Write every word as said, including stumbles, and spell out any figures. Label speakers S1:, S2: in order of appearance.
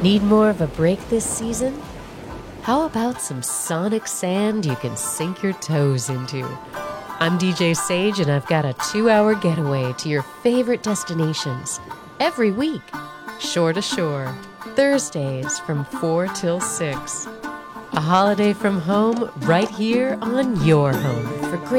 S1: Need more of a break this season? How about some sonic sand you can sink your toes into? I'm D J Sage, and I've got a two-hour getaway to your favorite destinations every week. Shore to Shore, Thursdays from four till six. A holiday from home right here on your home for great